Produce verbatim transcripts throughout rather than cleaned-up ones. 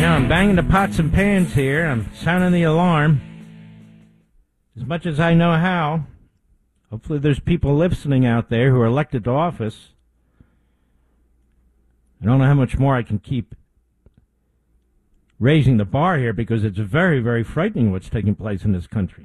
Now I'm banging the pots and pans here. I'm sounding the alarm as much as I know how. Hopefully there's people listening out there who are elected to office. I don't know how much more I can keep raising the bar here because it's very, very frightening what's taking place in this country.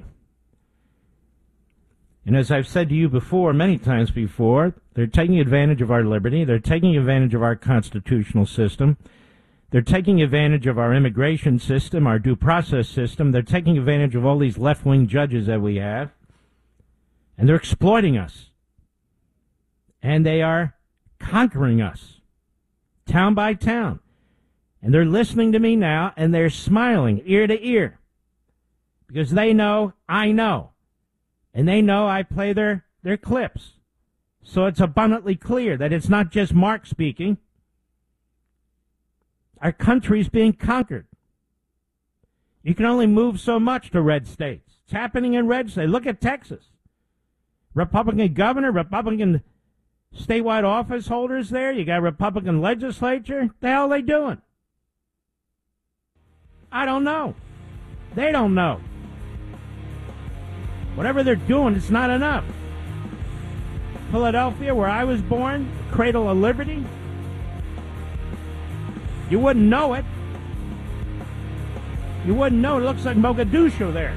And as I've said to you before, many times before, they're taking advantage of our liberty. They're taking advantage of our constitutional system. They're taking advantage of our immigration system, our due process system. They're taking advantage of all these left-wing judges that we have. And they're exploiting us. And they are conquering us, town by town. And they're listening to me now, and they're smiling ear to ear. Because they know I know. And they know I play their, their clips. So it's abundantly clear that it's not just Mark speaking. Our country's being conquered. You can only move so much to red states. It's happening in red states. Look at Texas. Republican governor, Republican statewide office holders there. You got Republican legislature. What the hell are they doing? I don't know. They don't know. Whatever they're doing, it's not enough. Philadelphia, where I was born, cradle of liberty. You wouldn't know it. You wouldn't know. It looks like Mogadishu there.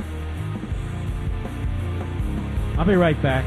I'll be right back.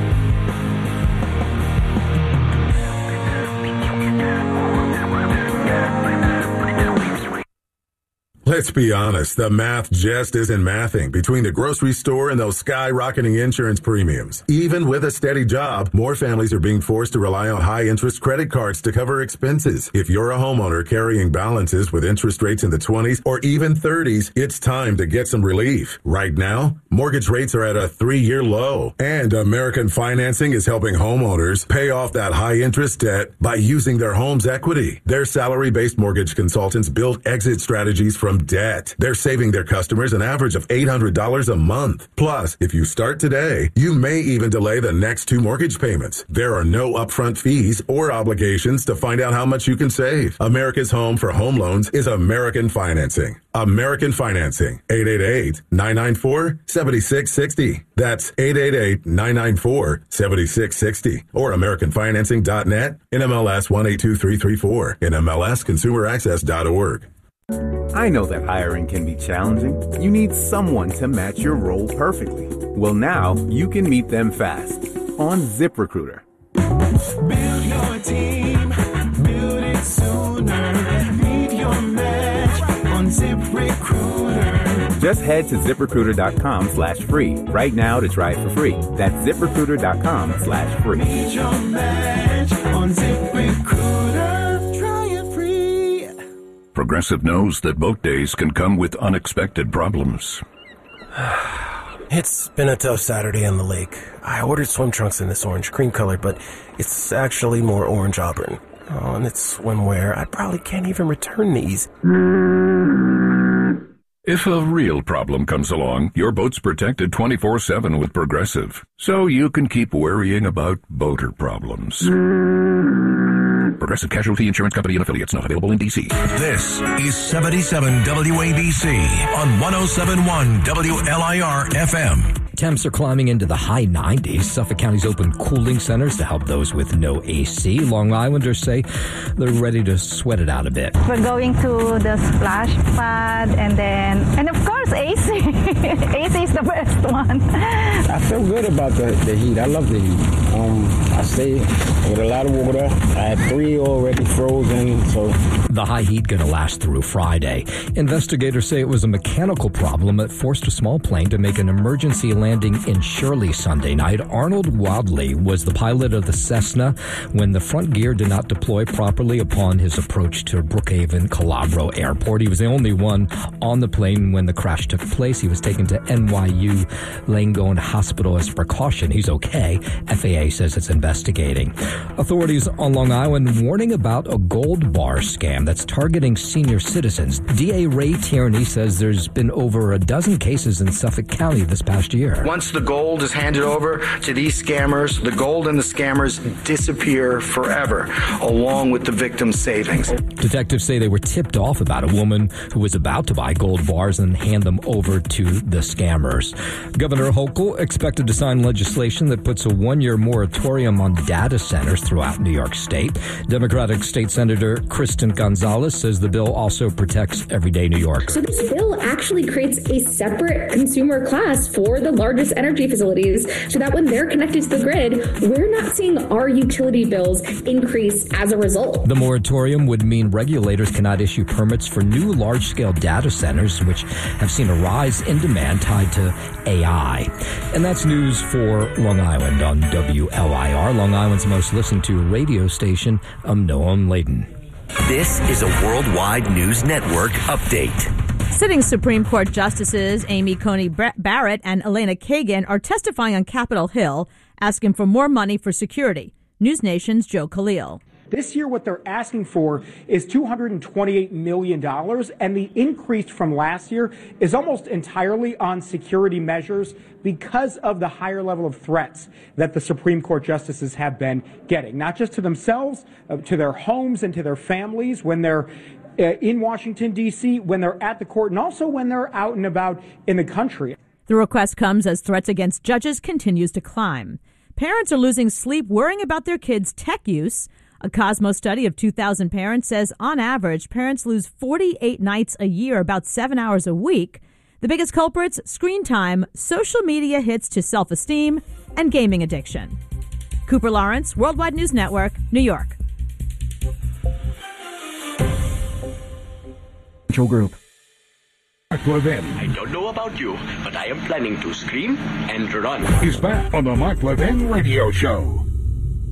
Let's be honest, the math just isn't mathing between the grocery store and those skyrocketing insurance premiums. Even with a steady job, more families are being forced to rely on high-interest credit cards to cover expenses. If you're a homeowner carrying balances with interest rates in the twenties or even thirties, it's time to get some relief. Right now, mortgage rates are at a three-year low, and American Financing is helping homeowners pay off that high-interest debt by using their home's equity. Their salary-based mortgage consultants build exit strategies from debt. They're saving their customers an average of eight hundred dollars a month. Plus, if you start today, you may even delay the next two mortgage payments. There are no upfront fees or obligations to find out how much you can save. America's home for home loans is American Financing. American Financing. eight eight eight, nine nine four, seven six six zero. That's eight eight eight, nine nine four, seven six six zero. Or American Financing dot net, N M L S one eight two three three four, N M L S consumer access dot org. I know that hiring can be challenging. You need someone to match your role perfectly. Well, now you can meet them fast on ZipRecruiter. Build your team, build it sooner. Meet your match on ZipRecruiter. Just head to ZipRecruiter.com slash free right now to try it for free. That's ZipRecruiter.com slash free. Meet your match on ZipRecruiter. Try it free. Progressive knows that boat days can come with unexpected problems. It's been a tough Saturday on the lake. I ordered swim trunks in this orange cream color, but it's actually more orange auburn. Oh, and it's swimwear. I probably can't even return these. If a real problem comes along, your boat's protected twenty-four seven with Progressive, so you can keep worrying about boater problems. Progressive Casualty Insurance Company and Affiliates, not available in D C. This is seventy-seven W A B C on one oh seven point one W L I R F M. Temps are climbing into the high nineties. Suffolk County's opened cooling centers to help those with no A C. Long Islanders say they're ready to sweat it out a bit. We're going to the splash pad and then, and of course, A C. A C is the best one. I feel good about the, the heat. I love the heat. Um, I stay with a lot of water. I had three already frozen, so. The high heat going to last through Friday. Investigators say it was a mechanical problem that forced a small plane to make an emergency landing in Shirley Sunday night. Arnold Wadley was the pilot of the Cessna when the front gear did not deploy properly upon his approach to Brookhaven Calabro Airport. He was the only one on the plane when the crash took place. He was taken to N Y U Langone Hospital as precaution. He's okay. F A A says it's investigating. Authorities on Long Island warning about a gold bar scam that's targeting senior citizens. D A Ray Tierney says there's been over a dozen cases in Suffolk County this past year. Once the gold is handed over to these scammers, the gold and the scammers disappear forever, along with the victim's savings. Detectives say they were tipped off about a woman who was about to buy gold bars and hand them over to the scammers. Governor Hochul expected to sign legislation that puts a one-year moratorium on data centers throughout New York State. Democratic State Senator Kristen Gonzalez says the bill also protects everyday New Yorkers. So this bill actually creates a separate consumer class for the largest energy facilities so that when they're connected to the grid, we're not seeing our utility bills increase as a result. The moratorium would mean regulators cannot issue permits for new large-scale data centers, which have seen a rise in demand tied to A I. And that's news for Long Island on W L I R, Long Island's most listened to radio station. I'm Noam Layden. This is a Worldwide News Network update. Sitting Supreme Court Justices Amy Coney Barrett and Elena Kagan are testifying on Capitol Hill, asking for more money for security. News Nation's Joe Khalil. This year, what they're asking for is two hundred twenty-eight million dollars, and the increase from last year is almost entirely on security measures because of the higher level of threats that the Supreme Court justices have been getting, not just to themselves, uh, to their homes and to their families when they're uh, in Washington, D C, when they're at the court, and also when they're out and about in the country. The request comes as threats against judges continues to climb. Parents are losing sleep worrying about their kids' tech use. A Cosmo study of two thousand parents says, on average, parents lose forty-eight nights a year, about seven hours a week. The biggest culprits, screen time, social media hits to self-esteem, and gaming addiction. Cooper Lawrence, Worldwide News Network, New York. Group. Mark Levin. I don't know about you, but I am planning to scream and run. He's back on the Mark Levin Radio Show.